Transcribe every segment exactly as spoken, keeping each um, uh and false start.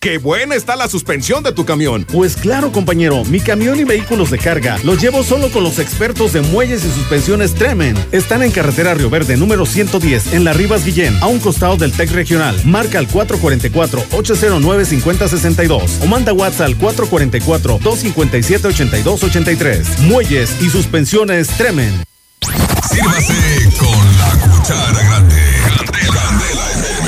¡Qué buena está la suspensión de tu camión! Pues claro, compañero, mi camión y vehículos de carga los llevo solo con los expertos de muelles y suspensiones Tremen. Están en carretera Río Verde, número ciento diez, en la Rivas Guillén, a un costado del T E C Regional. Marca al cuatro cuatro cuatro, ocho cero nueve, cinco cero seis dos o manda WhatsApp al cuatro cuatro cuatro, dos cinco siete, ocho dos ocho tres. Muelles y suspensiones Tremen. Sírvase con la cuchara grande. Candela, Candela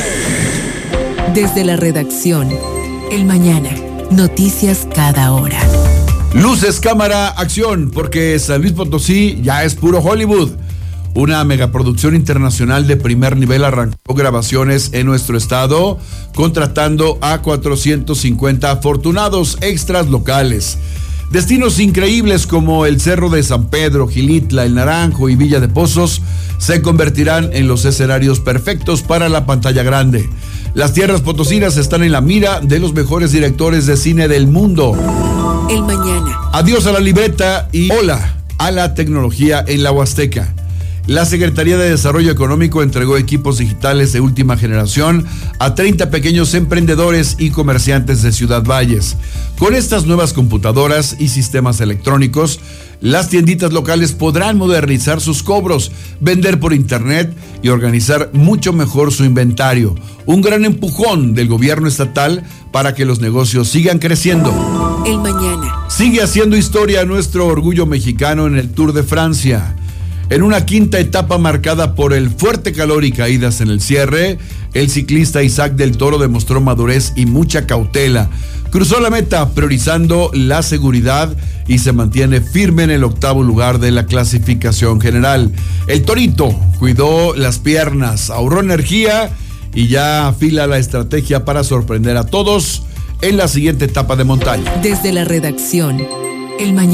F M. Desde la redacción, El Mañana. Noticias cada hora. Luces, cámara, acción, porque San Luis Potosí ya es puro Hollywood. Una megaproducción internacional de primer nivel arrancó grabaciones en nuestro estado, contratando a cuatrocientos cincuenta afortunados extras locales. Destinos increíbles como el Cerro de San Pedro, Gilitla, El Naranjo y Villa de Pozos se convertirán en los escenarios perfectos para la pantalla grande. Las tierras potosinas están en la mira de los mejores directores de cine del mundo. El Mañana. Adiós a la libreta y hola a la tecnología en la Huasteca. La Secretaría de Desarrollo Económico entregó equipos digitales de última generación a treinta pequeños emprendedores y comerciantes de Ciudad Valles. Con estas nuevas computadoras y sistemas electrónicos, las tienditas locales podrán modernizar sus cobros, vender por internet y organizar mucho mejor su inventario. Un gran empujón del gobierno estatal para que los negocios sigan creciendo. El Mañana. Sigue haciendo historia nuestro orgullo mexicano en el Tour de Francia. En una quinta etapa marcada por el fuerte calor y caídas en el cierre, el ciclista Isaac del Toro demostró madurez y mucha cautela. Cruzó la meta priorizando la seguridad y se mantiene firme en el octavo lugar de la clasificación general. El Torito cuidó las piernas, ahorró energía y ya afila la estrategia para sorprender a todos en la siguiente etapa de montaña. Desde la redacción, El Mañana.